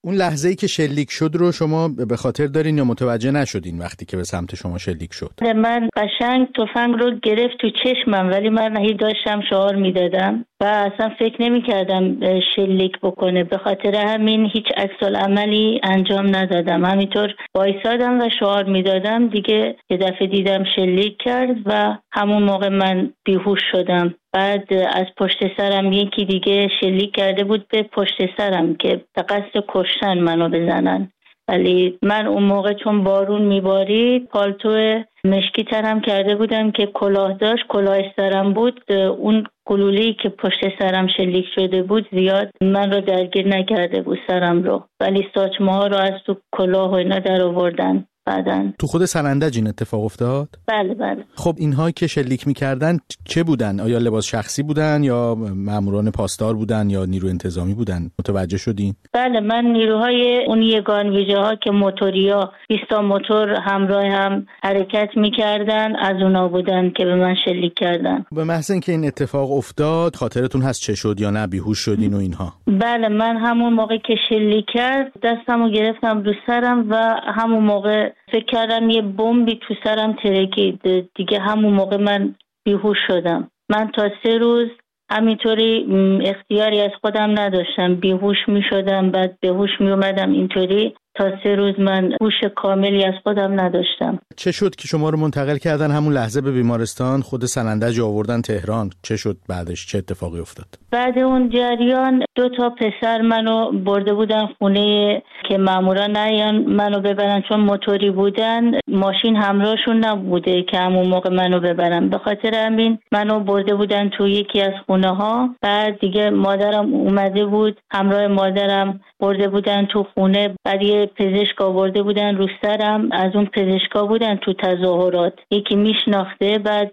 اون لحظه‌ای که شلیک شد رو شما به خاطر دارین یا متوجه نشدین وقتی که به سمت شما شلیک شد؟ من قشنگ تفنگ رو گرفت تو چشمم، ولی من هی داشتم شعار میدادم و اصلا فکر نمی کردم شلیک بکنه. به خاطر همین هیچ عکس‌العملی انجام ندادم، همینطور وایسادم و شعار میدادم. دیگه یه دفعه دیدم شلیک کرد و همون موقع من بیهوش شدم. بعد از پشت سرم یکی دیگه شلیک کرده بود به پشت سرم که به قصد کشتن منو بزنن، ولی من اون موقع چون بارون میبارید پالتو مشکی تنم کرده بودم که کلاه داشت، کلاه سرم بود. اون گلوله‌ای که پشت سرم شلیک شده بود زیاد من رو درگیر نکرده بود سرم رو، ولی ساچمه ها رو از تو کلاه و اینا در آوردن. بعدن تو خود سنندج این اتفاق افتاد؟ بله بله. خب اینها که شلیک میکردن چه بودن؟ آیا لباس شخصی بودن یا ماموران پاسدار بودن یا نیرو انتظامی بودن؟ متوجه شدین؟ بله، من نیروهای اون یگان ویژه ها که موتوریا 20 موتور همراه هم حرکت میکردن از اونا بودن که به من شلیک کردن. به محض اینکه این اتفاق افتاد خاطرتون هست چه شد یا نه بیهوش شدین و اینها؟ بله، من همون موقع که شلیک کرد دستمو گرفتم رو سرم و همون موقع فکر کردم یه بمبی تو سرم ترکید. دیگه همون موقع من بیهوش شدم. من تا 3 روز همینطوری اختیاری از خودم نداشتم، بیهوش می شدم بعد بهوش می اومدم. اینطوری تا 3 روز من هوش کاملی از خودم نداشتم. چه شد که شما رو منتقل کردن همون لحظه به بیمارستان؟ خود سنندج آوردن تهران، چه شد بعدش؟ چه اتفاقی افتاد؟ بعد اون جریان 2 پسر منو برده بودن خونه که مامورا نیان منو ببرن، چون موتوری بودن ماشین همراهشون نبوده که همون موقع منو ببرن. به خاطر همین منو برده بودن تو یکی از خونه ها. بعد دیگه مادرم اومده بود، همراه مادرم برده بودن تو خونه. بعد یه پزشک آورده بودن رو سرم، از اون پزشکا بودن تو تظاهرات، یکی میشناخته. بعد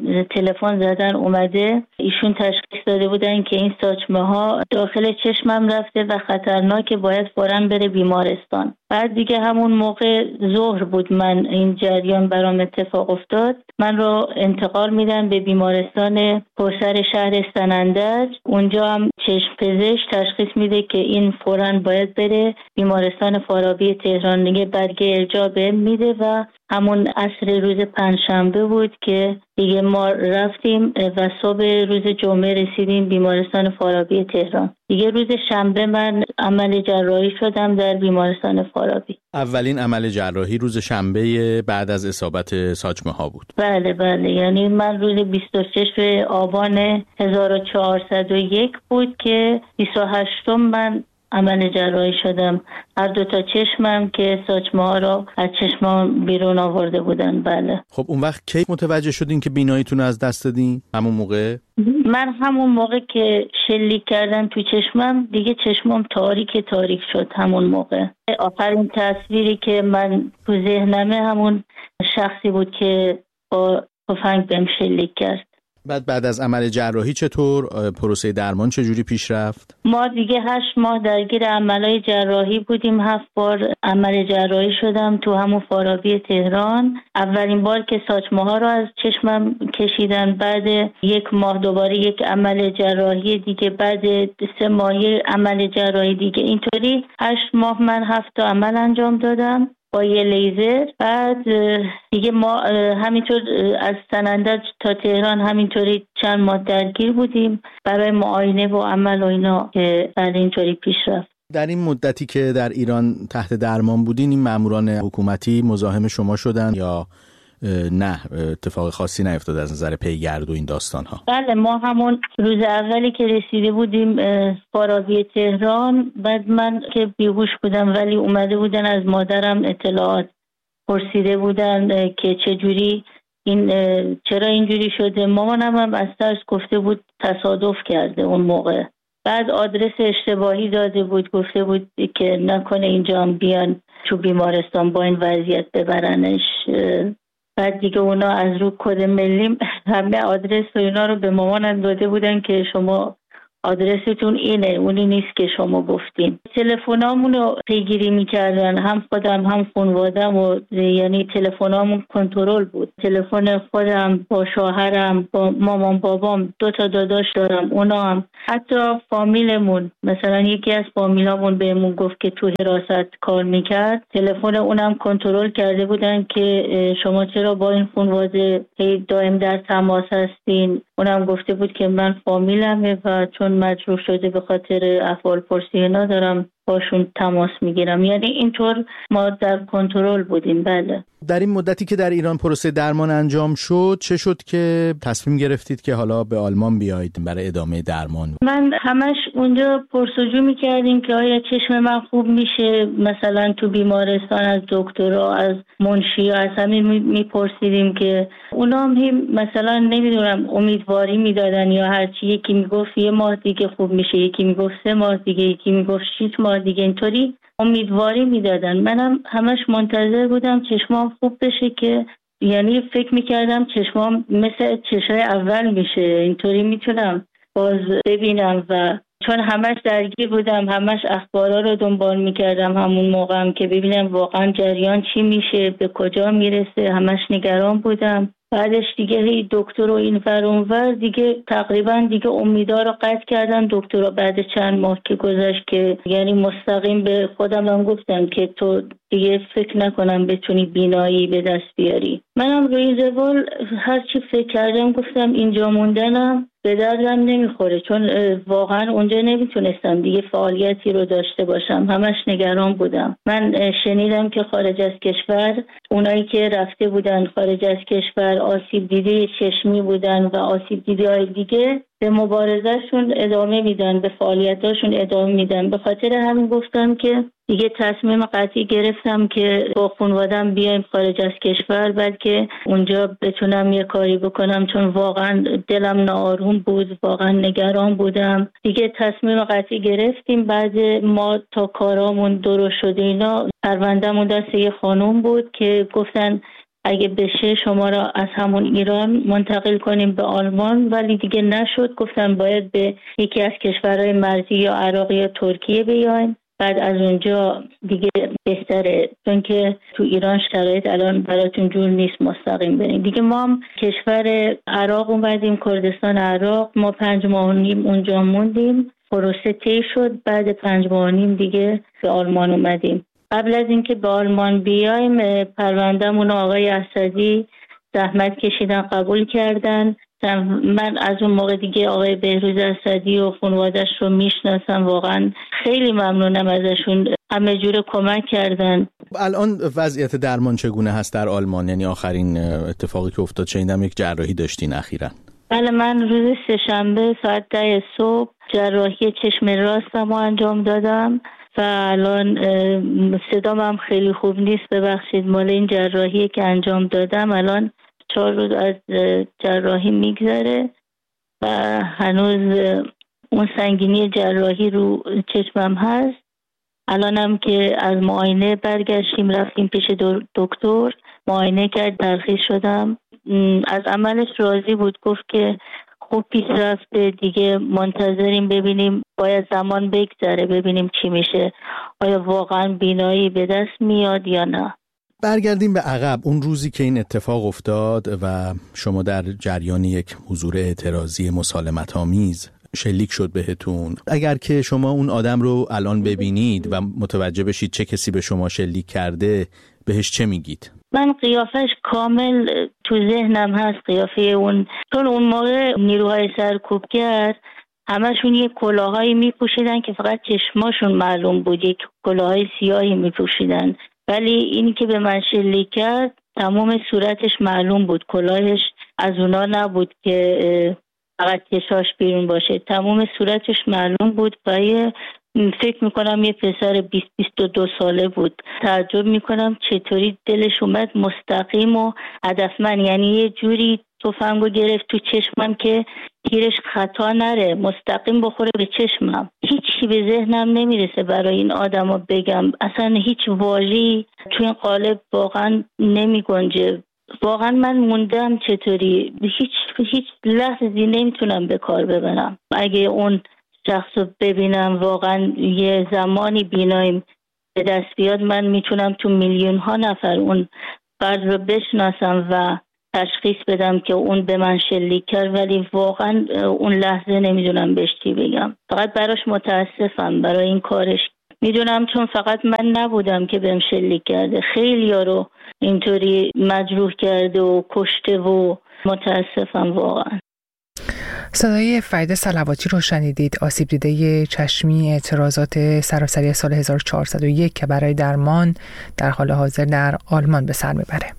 تلفن زدن اومده، ایشون تشخیص داده بودن که این ساچمه ها داخل چشمم رفته و خطرناکه، باید فوراً بره بیمارستان. بعد دیگه همون موقع ظهر بود من این جریان برام اتفاق افتاد. من رو انتقال میدن به بیمارستان کوثر شهر سنندج. اونجا هم چشم پزشک تشخیص میده که این فوراً باید بره بیمارستان فارابی تهران. دیگه برگه ارجاع بهم میده و همون عصر روز پنجشنبه بود که دیگه ما رفتیم و صبح روز جمعه رسیدیم بیمارستان فارابی تهران. دیگه روز شنبه من عمل جراحی شدم در بیمارستان فارابی. اولین عمل جراحی روز شنبه بعد از اصابت ساچمه ها بود؟ بله بله، یعنی من روز 26 آبان 1401 بود که 28 من عمل جراحی شدم. هر 2 چشمم که ساچمه ها رو از چشمام بیرون آورده بودن. بله. خب اون وقت کی متوجه شدین که بیناییتون از دست دادین؟ همون موقع؟ من همون موقع که شلیک کردن تو چشمم دیگه چشمم تاریک شد. همون موقع آخرین تصویری که من تو ذهنمه همون شخصی بود که با تفنگ بهم شلیک کرد. بعد از عمل جراحی چطور؟ پروسه درمان چجوری پیش رفت؟ ما دیگه 8 ماه درگیر عملای جراحی بودیم. 7 بار عمل جراحی شدم تو همون فارابی تهران. اولین بار که ساچمه ها رو از چشمم کشیدن، بعد 1 ماه دوباره یک عمل جراحی دیگه، بعد 3 ماه عمل جراحی دیگه. اینطوری 8 ماه من 7 تا عمل انجام دادم با یه لیزر. بعد دیگه ما همینطور از سنندج تا تهران همینطوری چند ماه درگیر بودیم برای معاینه و عمل و اینا که بعد اینطوری پیش رفت. در این مدتی که در ایران تحت درمان بودین این ماموران حکومتی مزاحم شما شدن یا نه اتفاق خاصی نیفتاد از نظر پیگرد و این داستان ها؟ بله، ما همون روز اولی که رسیده بودیم فارابی تهران، بعد من که بیهوش بودم ولی اومده بودن از مادرم اطلاعات پرسیده بودن که چجوری چرا اینجوری شده. مامانم هم از ترس گفته بود تصادف کرده اون موقع. بعد آدرس اشتباهی داده بود، گفته بود که نکنه اینجا هم بیان تو بیمارستان با این وضعیت ببرنش. بعد دیگه اونا از رو کد ملی همه آدرس و اینا رو به مامانم داده بودن که شما آدرستون اینه، اونی نیست که شما گفتین. تلفنامون رو پیگیری میکردن، هم خودم هم خانوادم، و یعنی تلفنامون کنترل بود. تلفن خودم، با شوهرم، با مامان بابام، 2 تا داداش دارم، اونا هم، حتی فامیلمون، مثلا یکی از فامیلامون بهمون گفت که تو حراست کار میکرد، تلفن اونم کنترل کرده بودن که شما چرا با این خانواده دائم در تماس هستین. اونم گفته بود که من فامیلمه و چون مجروح شده به خاطر احوال پرسی اینا دارم باشون تماس میگیرم. یعنی اینطور ما در کنترل بودیم. بله. در این مدتی که در ایران پروسه درمان انجام شد، چه شد که تصمیم گرفتید که حالا به آلمان بیایید برای ادامه درمان؟ من همش اونجا پرسجو میکردیم که آیا چشم من خوب میشه، مثلا تو بیمارستان از دکترها، از منشی، از همین میپرسیدیم که اونا هم مثلا نمیدونم امیدواری میدادن یا هرچی، یکی میگفت 1 ماه دیگه خوب میشه، یکی میگفت 3 ماه دیگه، یکی میگفت 6 ماه دیگه، اینطوری امیدواری میدادن. منم همش منتظر بودم چشمام خوب بشه، که یعنی فکر میکردم چشمام مثل چشای اول میشه، اینطوری میتونم باز ببینم. و چون همش درگیر بودم، همش اخبارا رو دنبال میکردم همون موقع هم که ببینم واقعا جریان چی میشه، به کجا میرسه، همش نگران بودم. بعدش دیگه دکتر و این ور اون ور دیگه تقریبا دیگه امیدا رو قطع کردن دکترها. بعد چند ماه که گذشت که یعنی مستقیم به خودم هم گفتم که تو دیگه فکر نکنم بتونی بینایی به دست بیاری. منم روی زوال هر چی فکر کردم گفتم اینجا موندنم به دردم نمیخوره، چون واقعا اونجا نمیتونستم دیگه فعالیتی رو داشته باشم، همش نگران بودم. من شنیدم که خارج از کشور اونایی که رفته بودن خارج از کشور آسیب دیده چشمی بودن و آسیب دیده های دیگه به مبارزهشون ادامه میدن، به فعالیتاشون ادامه میدن. به خاطر همین گفتم که دیگه تصمیم قطعی گرفتم که با خانواده‌ام بیایم خارج از کشور، بلکه اونجا بتونم یه کاری بکنم، چون واقعا دلم ناآروم بود، واقعا نگران بودم. دیگه تصمیم قطعی گرفتیم. بعد ما تا کارامون درست شده اینا، پرونده‌مون دست یه خانم بود که گفتن اگه بشه شما را از همون ایران منتقل کنیم به آلمان، ولی دیگه نشد. گفتن باید به یکی از کشورهای مرزی یا عراق یا ترکیه بیاین، بعد از اونجا دیگه بهتره، چون که تو ایران شرایط الان براتون جور نیست مستقیم بریم. دیگه ما هم کشور عراق اومدیم، کردستان عراق. ما 5 ماه و نیم اونجا موندیم، پروسه طی شد. بعد 5 ماه و نیم دیگه به آلمان اومدیم. قبل از اینکه به آلمان بیایم پروندهمون آقای اسدی زحمت کشیدن، قبول کردن. من از اون موقع دیگه آقای بهروز اسدی و خانواده‌اش رو میشناسم، واقعا خیلی ممنونم ازشون، همه جور کمک کردن. الان وضعیت درمان چگونه هست در آلمان؟ یعنی آخرین اتفاقی که افتاد شنیدم یک جراحی داشتین اخیراً. بله، من روز 3 شنبه ساعت 10 صبح جراحی چشم راستم رو انجام دادم و الان صدام هم خیلی خوب نیست، ببخشید، مال این جراحی که انجام دادم. الان 4 روز از جراحی میگذره و هنوز اون سنگینی جراحی رو چشمم هست. الانم که از معاینه برگشتیم، رفتیم پیش دکتر، معاینه کرد، ترخیص شدم. از عملش راضی بود، گفت که خوب پیش رفته، دیگه منتظریم ببینیم، باید زمان بگذره ببینیم چی میشه، آیا واقعا بینایی به دست میاد یا نه. برگردیم به عقب، اون روزی که این اتفاق افتاد و شما در جریان یک حضور اعتراضی مسالمت‌آمیز شلیک شد بهتون، اگر که شما اون آدم رو الان ببینید و متوجه بشید چه کسی به شما شلیک کرده، بهش چه میگید؟ من قیافش کامل تو ذهنم هست، قیافه اون، چون اون موقع نیروهای سرکوبگر همشون یک کلاهایی میپوشیدن که فقط چشماشون معلوم بود، یک کلاهای سیاهی میپوشیدن، ولی اینی که به من شلیک کرد تمام صورتش معلوم بود، کلاهش از اونا نبود که فقط چشاش بیرون باشه، تمام صورتش معلوم بود و فکر میکنم یه پسر 20-22 ساله بود. تعجب میکنم چطوری دلش اومد مستقیم و هدفمند، یعنی یه جوری تفنگو گرفت تو چشمم که تیرش خطا نره، مستقیم بخوره به چشمم. هیچی به ذهنم نمیرسه برای این آدمو بگم، اصلا هیچ واژه‌ای تو این قالب واقعا نمیگنجه. واقعا من موندم چطوری، هیچ لحظه‌ای نمیتونم به کار ببرم. اگه اون شخص رو ببینم واقعا یه زمانی بیناییم به دست بیاد، من میتونم تو میلیون ها نفر اون فرد رو بشناسم و تشخیص بدم که اون به من شلیک کرد، ولی واقعا اون لحظه نمیدونم بهش چی بگم. فقط براش متاسفم برای این کارش. میدونم چون فقط من نبودم که بهم شلیک کرده، خیلی‌ها رو اینطوری مجروح کرده و کشته و متاسفم واقعا. صدای فرید صلواتی رو شنیدید، آسیب دیده چشمی اعتراضات سراسری سال 1401 که برای درمان در حال حاضر در آلمان به سر میبره.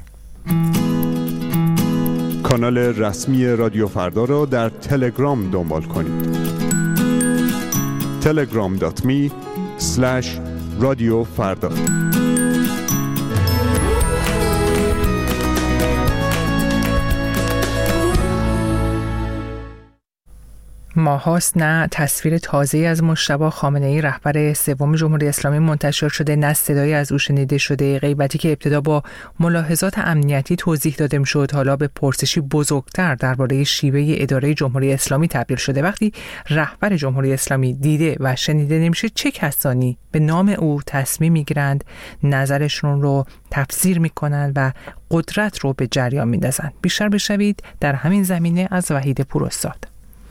کانال رسمی رادیو فردا را در تلگرام دنبال کنید. telegram.me/رادیو فردا. ماهاست نه تصویر تازه‌ای از مجتبی خامنه‌ای رهبر سوم جمهوری اسلامی منتشر شده، نه صدایی از او شنیده شده. غیبتی که ابتدا با ملاحظات امنیتی توضیح داده می‌شد، حالا به پرسشی بزرگتر درباره شیوه اداره جمهوری اسلامی تبدیل شده. وقتی رهبر جمهوری اسلامی دیده و شنیده نمیشه، چه کسانی به نام او تصمیم میگیرند، نظرشون رو تفسیر میکنن و قدرت رو به جریان میندازن؟ بیشتر بشنوید در همین زمینه از وحید پوراستاد.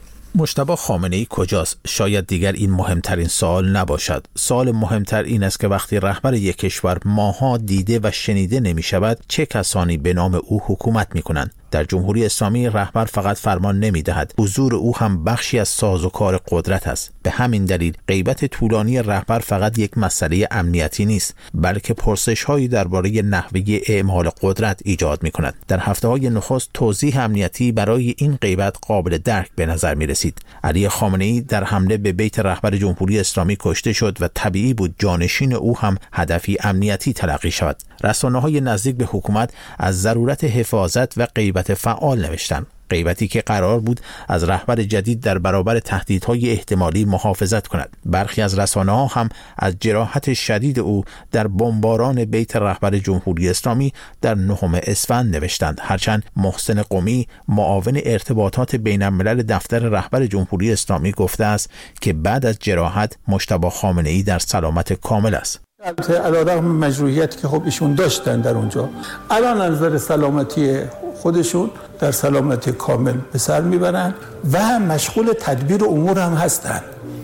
مجتبی خامنه‌ای کجاست؟ شاید دیگر این مهمترین سوال نباشد. سوال مهمتر این است که وقتی رهبر یک کشور ماها دیده و شنیده نمی شود، چه کسانی به نام او حکومت می کنند؟ در جمهوری اسلامی رهبر فقط فرمان نمی دهد، حضور او هم بخشی از سازوکار قدرت است. به همین دلیل غیبت طولانی رهبر فقط یک مسئله امنیتی نیست، بلکه پرسش‌هایی درباره نحوه اعمال قدرت ایجاد می‌کند. در هفته‌های نخست توضیح امنیتی برای این غیبت قابل درک به نظر می‌رسید. علی خامنه‌ای در حمله به بیت رهبر جمهوری اسلامی کشته شد و طبیعی بود جانشین او هم هدفی امنیتی تلقی شود. رسانه‌های نزدیک به حکومت از ضرورت حفاظت و غیبت فعال نوشتند. غیبتی که قرار بود از رهبر جدید در برابر تهدیدهای احتمالی محافظت کند. برخی از رسانه‌ها هم از جراحت شدید او در بمباران بیت رهبر جمهوری اسلامی در 9 اسفند نوشتند. هرچند محسن قمی، معاون ارتباطات بین الملل دفتر رهبر جمهوری اسلامی، گفته است که بعد از جراحت مجتبی خامنه‌ای در سلامت کامل است. علیرغم مجروحیتی که خب ایشون داشتن در اونجا، الان از نظر سلامتی خودشون در سلامتی کامل به سر میبرن و مشغول تدبیر امور هم هستن.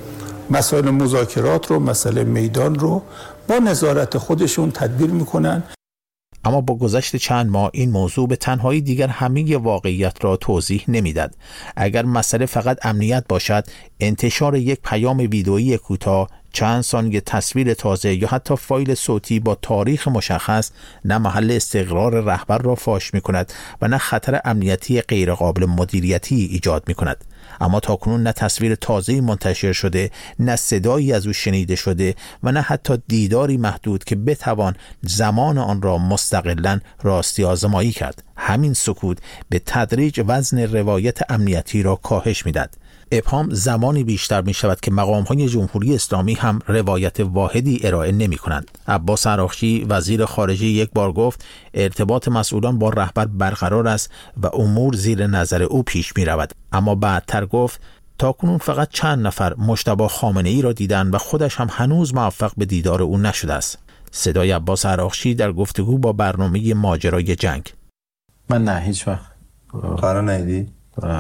مسائل مذاکرات رو، مسئله میدان رو با نظارت خودشون تدبیر میکنن. اما با گذشت چند ماه این موضوع به تنهایی دیگر همه واقعیت را توضیح نمیداد. اگر مسئله فقط امنیت باشد، انتشار یک پیام ویدئویی کوتاه، چند ثانیه تصویر تازه یا حتی فایل صوتی با تاریخ مشخص نه محل استقرار رهبر را فاش می کند و نه خطر امنیتی غیرقابل مدیریتی ایجاد می کند. اما تاکنون نه تصویر تازه‌ای منتشر شده، نه صدایی از او شنیده شده و نه حتی دیداری محدود که بتوان زمان آن را مستقلاً راستی آزمایی کرد. همین سکوت به تدریج وزن روایت امنیتی را کاهش می‌دهد. ابهام زمانی بیشتر می شود که مقام‌های جمهوری اسلامی هم روایت واحدی ارائه نمی کنند. عباس عراقچی وزیر خارجه یک بار گفت ارتباط مسئولان با رهبر برقرار است و امور زیر نظر او پیش می رود. اما بعدتر گفت تاکنون فقط چند نفر مجتبی خامنه‌ای را دیدند و خودش هم هنوز موفق به دیدار او نشده است. صدای عباس عراقچی در گفتگو با برنامه ماجرای جنگ. من نه، هیچ وقت قرار ندیدی؟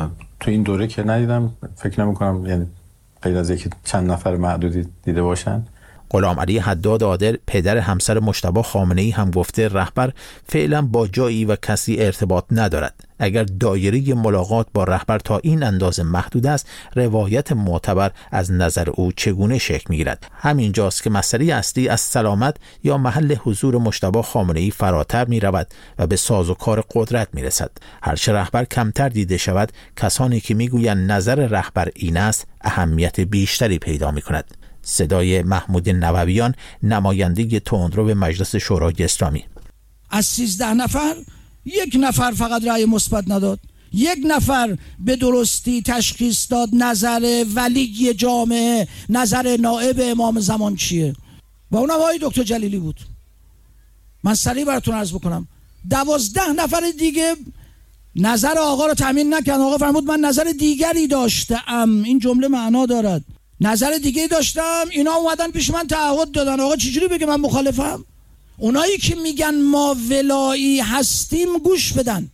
تو این دوره که ندیدم، فکر نمی کنم، یعنی غیر از یک چند نفر معدودی دیده باشن. غلام علی حداد عادل پدر همسر مجتبی خامنه‌ای هم گفته رهبر فعلا با جایی و کسی ارتباط ندارد. اگر دایره ملاقات با رهبر تا این اندازه محدود است، روایت معتبر از نظر او چگونه شکل می‌گیرد؟ همینجاست که مسئله اصلی از سلامت یا محل حضور مجتبی خامنه‌ای فراتر می‌رود و به سازوکار قدرت می‌رسد. هرچه رهبر کمتر دیده شود، کسانی که می‌گویند نظر رهبر این است، اهمیت بیشتری پیدا می‌کند. صدای محمود نوویان، نماینده تندرو به مجلس شورای اسلامی. از 13 نفر 1 نفر فقط رأی مثبت نداد، 1 نفر به درستی تشخیص داد نظر ولی جامعه، نظر نائب امام زمان چیه و اونم آقای دکتر جلیلی بود. من سریع براتون عرض بکنم 12 نفر دیگه نظر آقا رو تامین نکردن. آقا فرمود من نظر دیگری داشتم. این جمله معنا دارد. نظر دیگه داشتم، اینا اومدن پیش من تعهد دادن. آقا چجوری بگه من مخالفم؟ اونایی که میگن ما ولایی هستیم گوش بدن.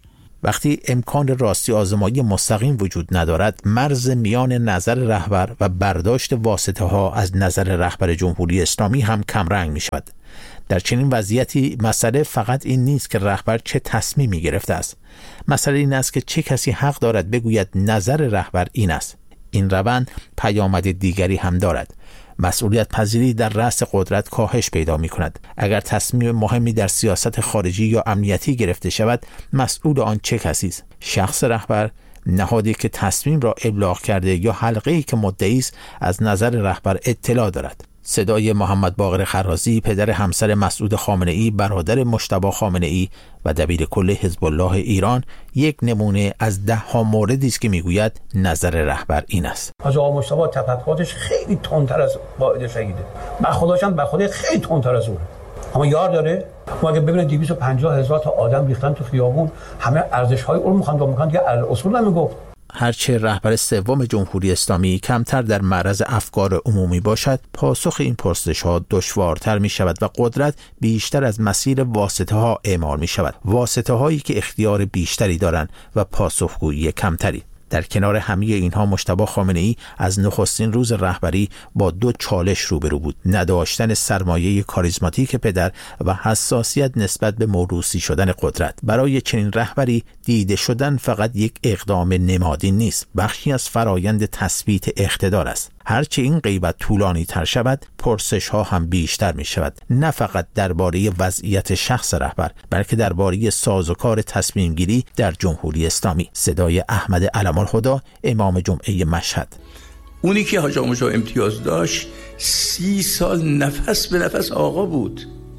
وقتی امکان راستی آزمایی مستقیم وجود ندارد، مرز میان نظر رهبر و برداشت واسطه ها از نظر رهبر جمهوری اسلامی هم کمرنگ می شود. در چنین وضعیتی مسئله فقط این نیست که رهبر چه تصمیمی گرفته است. مسئله این است که چه کسی حق دارد بگوید نظر رهبر این است. این روند پیامد دیگری هم دارد. مسئولیت پذیری در رأس قدرت کاهش پیدا می کند. اگر تصمیم مهمی در سیاست خارجی یا امنیتی گرفته شود، مسئول آن چه کسی است؟ شخص رهبر، نهادی که تصمیم را ابلاغ کرده یا حلقه‌ای که مدعی است از نظر رهبر اطلاع دارد؟ صدای محمد باقر خرازی، پدر همسر مسعود خامنه‌ای، برادر مجتبی خامنه‌ای و دبیر کل حزب الله ایران، یک نمونه از 10 موردی است که میگوید نظر رهبر این است. حاج آقا مجتبی تفکراتش خیلی تندتر از قائد شهیده. من خودشم به خودی خیلی تندتر از اون. اما یار داره. ما اگه ببینید 250,000 تا آدم ریختن تو خیابون، همه ارزش‌های اون میخوان دیگه اصول نمیگفت. هرچه رهبر سوم جمهوری اسلامی کمتر در معرض افکار عمومی باشد، پاسخ این پرسش‌ها دشوارتر می شود و قدرت بیشتر از مسیر واسطه ها اعمال می شود. واسطه هایی که اختیار بیشتری دارند و پاسخگویی کمتری. در کنار همه اینها مجتبی خامنه‌ای از نخستین روز رهبری با 2 چالش روبرو بود: نداشتن سرمایه کاریزماتیک پدر و حساسیت نسبت به موروثی شدن قدرت. برای چنین رهبری دیده شدن فقط یک اقدام نمادی نیست، بخشی از فرایند تثبیت اقتدار است. هرچه این غیبت طولانی تر شود، پرسش ها هم بیشتر می شود، نه فقط درباره وضعیت شخص رهبر، بلکه درباره سازوکار تصمیم گیری در جمهوری اسلامی. صدای احمد علم‌الهدی، امام جمعه مشهد. اونی که حاج آقا مجتبی امتیاز داشت 30 سال نفس به نفس آقا بود.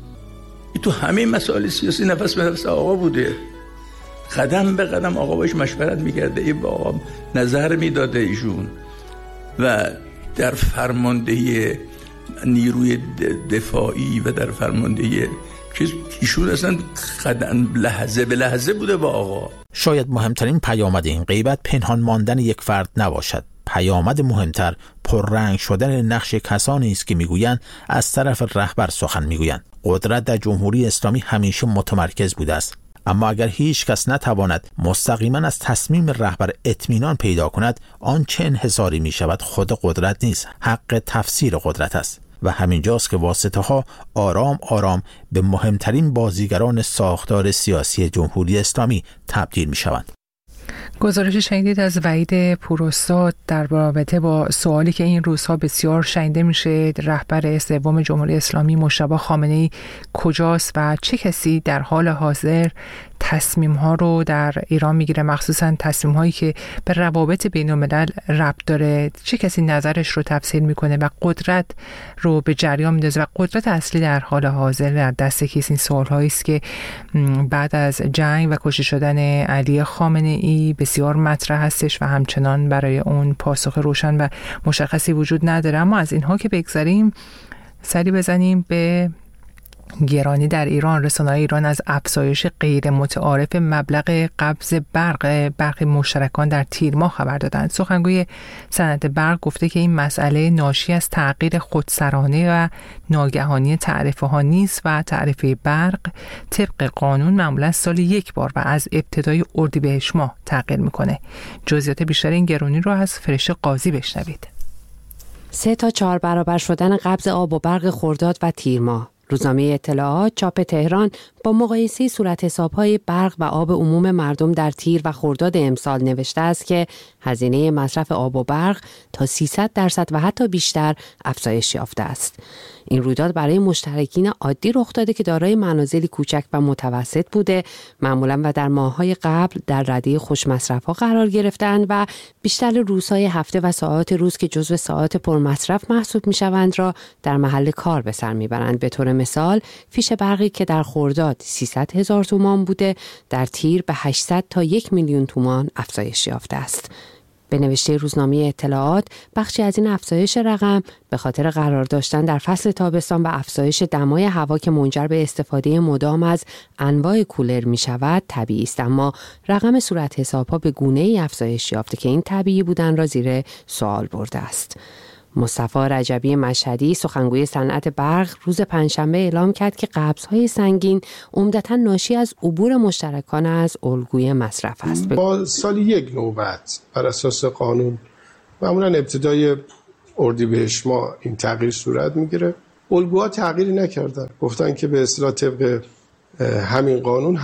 تو همه مسائل سیاسی نفس به نفس آقا بوده. قدم به قدم آقا باش مشورت می‌کرده، با آقا نظر میداده ایشون. و در فرماندهی نیروی دفاعی و در فرماندهی ایشون اصلا قدم لحظه به لحظه بوده با آقا. شاید مهمترین پیامد این غیبت پنهان ماندن یک فرد نباشد. پیامد مهمتر پررنگ شدن نقش کسانی است که میگویند از طرف رهبر سخن میگویند. قدرت در جمهوری اسلامی همیشه متمرکز بوده است، اما اگر هیچ کس نتواند مستقیما از تصمیم رهبر اطمینان پیدا کند، آن چه انحصاری می شود خود قدرت نیست، حق تفسیر قدرت است. و همینجاست که واسطه ها آرام آرام به مهمترین بازیگران ساختار سیاسی جمهوری اسلامی تبدیل می شوند. گزارش شنیدید از وحید پوراستاد در رابطه با سوالی که این روزها بسیار شنیده میشه: رهبر سوم جمهوری اسلامی مجتبی خامنه‌ای کجاست و چه کسی در حال حاضر تصمیم ها رو در ایران میگیره، مخصوصا تصمیم هایی که به روابط بین الملل ربط داره، چه کسی نظرش رو تفسیر میکنه و قدرت رو به جریان میندازه و قدرت اصلی در حال حاضر در دست کسی. این سوال هایی است که بعد از جنگ و کشته شدن علی خامنه‌ای بسیار مطرح هستش و همچنان برای اون پاسخ روشن و مشخصی وجود نداره. اما از اینها که بگذاریم، سری بزنیم به گرانی در ایران. رسانه‌های ایران از افزایش غیر متعارف مبلغ قبض برق برخی مشترکان در تیر ماه خبر دادند. سخنگوی صنعت برق گفته که این مسئله ناشی از تغییر خودسرانه و ناگهانی تعرفه ها نیست و تعرفه برق طبق قانون معمولا سالی 1 بار و از ابتدای اردیبهشت ماه تغییر میکنه. جزئیات بیشتر این گرانی رو از فرشته قاضی بشنوید. 3 تا 4 برابر شدن قبض آب و برق خرداد و تیر ماه. روزنامه اطلاعات چاپ تهران با مقایسه صورت حساب‌های برق و آب عموم مردم در تیر و خرداد امسال نوشته است که هزینه مصرف آب و برق تا 300% و حتی بیشتر افزایش یافته است. این رویداد برای مشترکین عادی رخ داده که دارای منازلی کوچک و متوسط بوده، معمولاً و در ماه‌های قبل در رده خوش مصرف‌ها قرار گرفتند و بیشتر روزهای هفته و ساعات روز که جزو ساعات پرمصرف محسوب می‌شوند را در محل کار به سر می‌برند. به طور مثال فیش برقی که در خرداد 300,000 تومان بوده، در تیر به 800 تا 1 میلیون تومان افزایش یافته است. به نوشته روزنامه اطلاعات، بخشی از این افزایش رقم به خاطر قرار داشتن در فصل تابستان و افزایش دمای هوا که منجر به استفاده مدام از انواع کولر می شود طبیعی است، اما رقم صورت حساب‌ها به گونه‌ای افزایش یافته که این طبیعی بودن را زیر سوال برده است. مصطفی رجبی مشهدی سخنگوی صنعت برق روز پنجشنبه اعلام کرد که قبض‌های سنگین عمدتاً ناشی از عبور مشترکان از الگوی مصرف است. با سال یک نوبت بر اساس قانون معمولاً ابتدای اردیبهشت ماه این تغییر صورت میگیره. الگوها تغییری نکردن، گفتن که به اصطلاح طبق همین قانون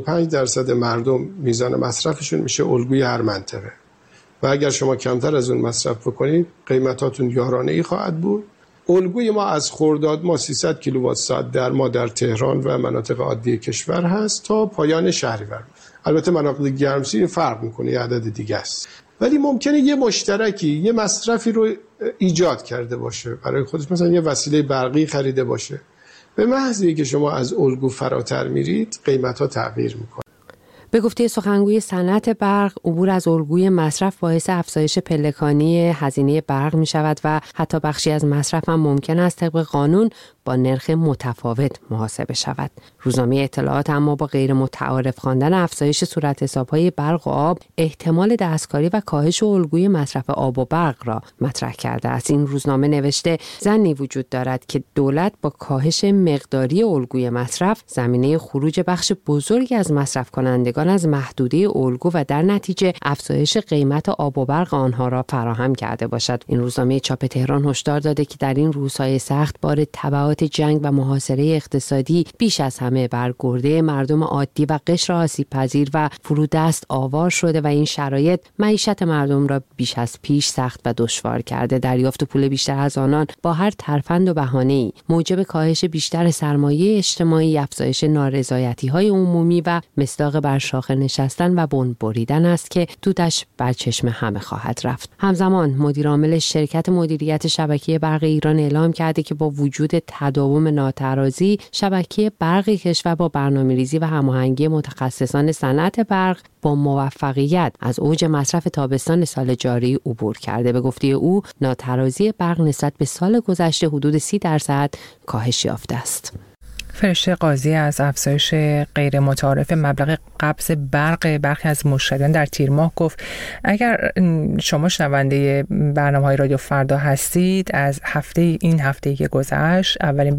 75% مردم میزان مصرفشون میشه الگوی هر منطقه و اگر شما کمتر از اون مصرف بکنید قیمتاتون یارانه‌ای خواهد بود. الگوی ما از خرداد ماه 300 کیلووات ساعت در ما در تهران و مناطق عادی کشور هست تا پایان شهریور. البته مناطق گرمسیر فرق میکنه، یه عدد دیگه است، ولی ممکنه یه مشترکی یه مصرفی رو ایجاد کرده باشه برای خودش، مثلا یه وسیله برقی خریده باشه، به محضی که شما از الگو فراتر میرید قیمت‌ها تغییر میکنه. به گفته سخنگوی صنعت برق، عبور از الگوی مصرف باعث افزایش پلکانی هزینه برق می شود و حتی بخشی از مصرف هم ممکن است طبق قانون با نرخ متفاوت محاسبه شود. روزنامه اطلاعات اما با غیر متعارف خواندن افزایش صورت حساب‌های برق و آب، احتمال دستکاری و کاهش الگوی مصرف آب و برق را مطرح کرده است. این روزنامه نوشته ظنی وجود دارد که دولت با کاهش مقداری الگوی مصرف زمینه خروج بخش بزرگی از مصرف کنندگان از محدوده الگو و در نتیجه افزایش قیمت آب و برق آنها را فراهم کرده باشد. این روزنامه چاپ تهران هشدار داده که در این روزهای سخت بار تبعات جنگ و محاصره اقتصادی بیش از همه بر گرده مردم عادی و قشر آسیب پذیر و فرودست آوار شده و این شرایط معیشت مردم را بیش از پیش سخت و دشوار کرده. دریافت پول بیشتر از آنان با هر ترفند و بهانه‌ای موجب کاهش بیشتر سرمایه اجتماعی، افزایش نارضایتی‌های عمومی و مصداق بر شاخه نشستن و بن بریدن است که دودش بر چشم همه خواهد رفت. همزمان مدیر عامل شرکت مدیریت شبکه برق ایران اعلام کرده که با وجود تداوم ناترازی شبکه برق کشور با برنامه‌ریزی و هماهنگی متخصصان صنعت برق با موفقیت از اوج مصرف تابستان سال جاری عبور کرده. به گفته او ناترازی برق نسبت به سال گذشته حدود 30% کاهش یافته است. فرشته قاضی از افزایش غیر متعارف مبلغ قبض برق برخی از مشتریان در تیر ماه گفت اگر شما شنونده برنامه‌های رادیو فردا هستید، از این هفته که گذشت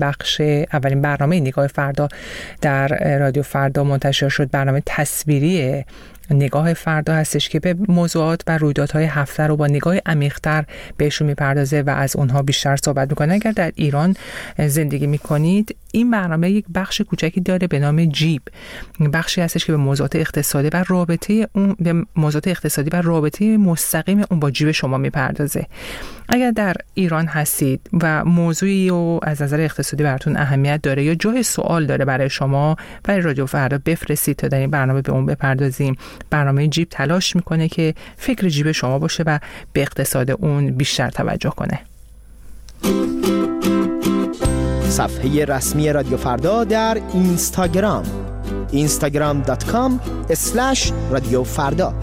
اولین برنامه نگاه فردا در رادیو فردا منتشر شد. برنامه تصویری نگاه فردا هستش که به موضوعات و رویدادهای هفته رو با نگاه عمیق‌تر بهشون میپردازه و از اونها بیشتر صحبت میکنه. اگر در ایران زندگی میکنید، این برنامه یک بخش کوچکی داره به نام جیب، بخشی هستش که به موضوعات اقتصادی و رابطه مستقیم اون با جیب شما میپردازه. اگر در ایران هستید و موضوعی رو از نظر اقتصادی براتون اهمیت داره یا جای سوال داره برای شما، برای رادیو فردا بفرستید تا در این برنامه به اون بپردازیم. برنامه جیب تلاش میکنه که فکر جیب شما باشه و به اقتصاد اون بیشتر توجه کنه. صفحه رسمی رادیو فردا در اینستاگرام instagram.com/رادیو فردا.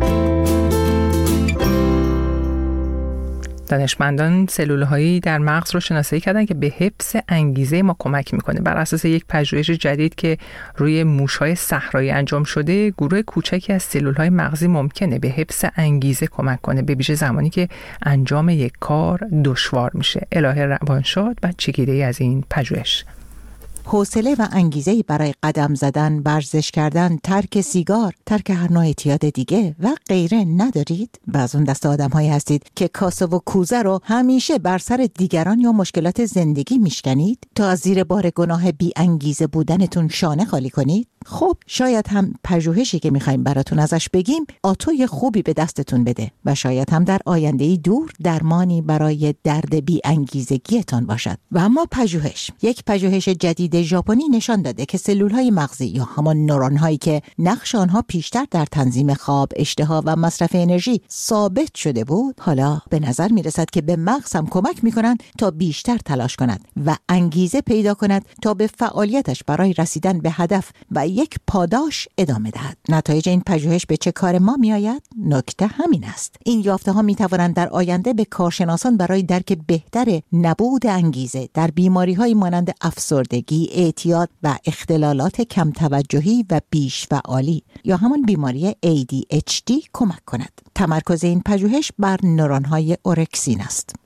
دانشمندان سلول‌هایی در مغز رو شناسایی کردن که به حفظ انگیزه ما کمک میکنه. بر اساس یک پژوهش جدید که روی موش‌های صحرایی انجام شده، گروه کوچکی از سلول‌های مغزی ممکنه به حفظ انگیزه کمک کنه، به ویژه زمانی که انجام یک کار دشوار میشه. الهه روانشاد و چگیری از این پژوهش. حوصله و انگیزه‌ای برای قدم زدن، ورزش کردن، ترک سیگار، ترک هر نوع اعتیاد دیگه و غیره ندارید؟ و از اون دسته آدم‌هایی هستید که کاسه و کوزه رو همیشه بر سر دیگران یا مشکلات زندگی میشکنید تا از زیر بار گناه بی انگیزه بودنتون شانه خالی کنید؟ خب شاید هم پژوهشی که میخوایم براتون ازش بگیم آتوی خوبی به دستتون بده و شاید هم در آینده‌ای دور درمانی برای درد بی انگیزگیتان باشد. و اما یک پژوهش جدید ژاپنی نشان داده که سلول‌های مغزی یا همان نورون‌هایی که نقش آنها پیشتر در تنظیم خواب، اشتها و مصرف انرژی ثابت شده بود، حالا به نظر میرسد که به مغز هم کمک میکنند تا بیشتر تلاش کند و انگیزه پیدا کند تا به فعالیتش برای رسیدن به هدف و یک پاداش ادامه دهد. نتایج این پژوهش به چه کار ما میآید؟ نکته همین است. این یافته‌ها میتوانند در آینده به کارشناسان برای درک بهتر نبود انگیزه در بیماری‌های مانند افسردگی، اعتیاد و اختلالات کم توجهی و بیش فعالی یا همان بیماری ADHD کمک کند. تمرکز این پژوهش بر نورون‌های اورکسین است که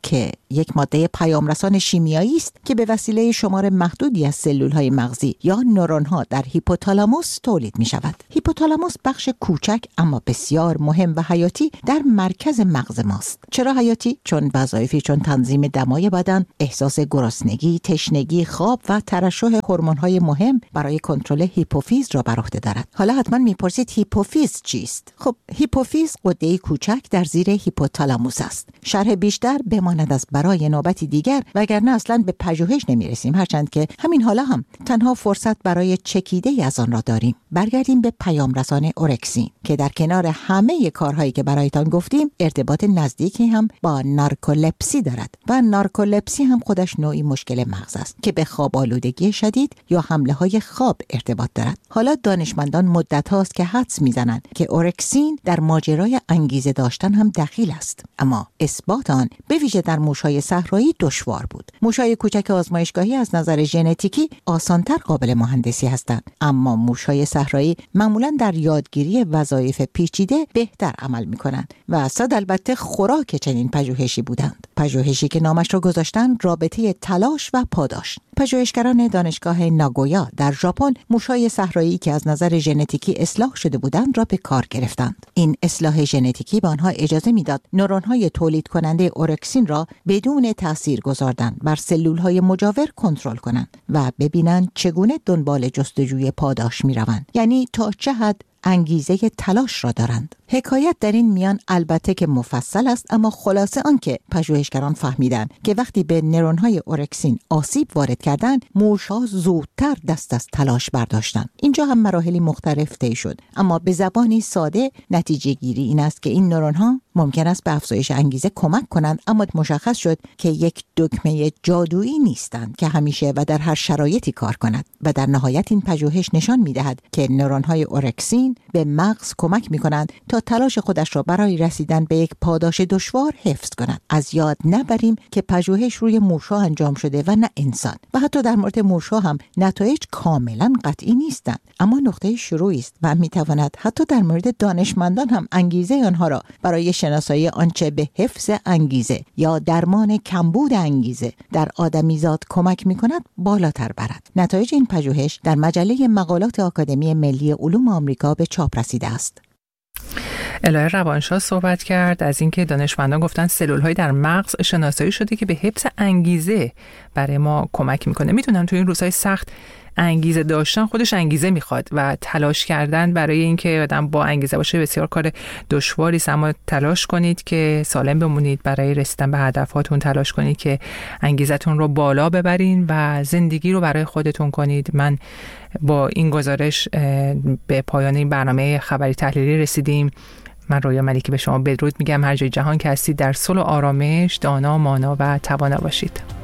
یک ماده پیامرسان شیمیایی است که به وسیله شمار محدودی از سلول‌های مغزی یا نورون‌ها در هیپوتالاموس تولید می‌شود. هیپوتالاموس بخش کوچک اما بسیار مهم و حیاتی در مرکز مغز ماست. چرا حیاتی؟ چون وظایفی چون تنظیم دمای بدن، احساس گرسنگی، تشنگی، خواب و ترشح هورمون‌های مهم برای کنترل هیپوفیز را بر عهده دارد. حالا حتما می‌پرسید هیپوفیز چیست؟ خب هیپوفیز غده‌ای کوچک در زیر هیپوتالاموس است. شرح بیشتر بماند از برای نوبتی دیگر، وگرنه اصلا به پژوهش نمی‌رسیم، هرچند که همین حالا هم تنها فرصت برای چکیده از آن را داریم. برگردیم به پیامرسان اورکسین که در کنار همه کارهایی که برایتان گفتیم ارتباط نزدیکی هم با نارکولپسی دارد و نارکولپسی هم خودش نوعی مشکل مغز است که به خواب آلودگی شدید یا حمله‌های خواب ارتباط دارد. حالا دانشمندان مدت هاست که حدس میزنند که اورکسین در ماجرای انگیزه داشتن هم دخیل است، اما اثبات آن به ویژه در موش‌های صحرایی دشوار بود. موش‌های کوچک آزمایشگاهی از نظر ژنتیکی آسان‌تر قابل مهندسی هستند، اما موش‌های صحرایی معمولاً در یادگیری وظایف پیچیده بهتر عمل می‌کنند و صد البته خوراک چنین پژوهشی بودند. پژوهشی که نامش را گذاشتند رابطه تلاش و پاداش. پژوهشگران دانشگاه ناگویا در ژاپن موش‌های صحرایی که از نظر ژنتیکی اصلاح شده بودند را به کار گرفتند. این اصلاح ژنتیکی به آنها اجازه میداد نورون‌های تولید کننده اورکسین را بدون تأثیر گذاردن بر سلول‌های مجاور کنترل کنند و ببینند چگونه دنبال جستجوی پاداش می‌روند، یعنی تا چه حد انگیزه تلاش را دارند. حکایت در این میان البته که مفصل است، اما خلاصه آن که پژوهشگران فهمیدند که وقتی به نورون‌های اورکسین آسیب وارد کردند، موش‌ها زودتر دست از تلاش برداشتند. اینجا هم مراحلی مختلف طی شد، اما به زبانی ساده نتیجه گیری این است که این نورون‌ها ممکن است به افزایش انگیزه کمک کنند، اما مشخص شد که یک دکمه جادویی نیستند که همیشه و در هر شرایطی کار کند و در نهایت این پژوهش نشان می‌دهد که نورون‌های اورکسین به مغز کمک می‌کنند تا تلاش خودش را برای رسیدن به یک پاداش دشوار حفظ کند. از یاد نبریم که پژوهش روی موش‌ها انجام شده و نه انسان، و حتی در مورد موش‌ها هم نتایج کاملا قطعی نیستند، اما نقطه شروعی است و می‌تواند حتی در مورد دانشمندان هم انگیزه آنها را برای شناسایی آنچه به حفظ انگیزه یا درمان کمبود انگیزه در آدمیزاد کمک می‌کند بالاتر برد. نتایج این پژوهش در مجله مقالات آکادمی ملی علوم آمریکا به چاپ رسیده است. الهه روانشاه صحبت کرد از اینکه دانشمندان گفتن سلول‌های در مغز شناسایی شده که به حفظ انگیزه برای ما کمک میکنه. میتونم تو این روزهای سخت انگیزه داشتن خودش انگیزه میخواد و تلاش کردن برای اینکه آدم با انگیزه باشه بسیار کار دشواری است، اما تلاش کنید که سالم بمونید، برای رسیدن به هدفاتون تلاش کنید که انگیزتون رو بالا ببرین و زندگی رو برای خودتون کنید. من با این گزارش به پایان این برنامه خبری تحلیلی رسیدیم. من رویا ملیکی به شما بدرود میگم. هر جای جهان که هستید در صلح و آرامش، دانا، مانا و توانا باشید.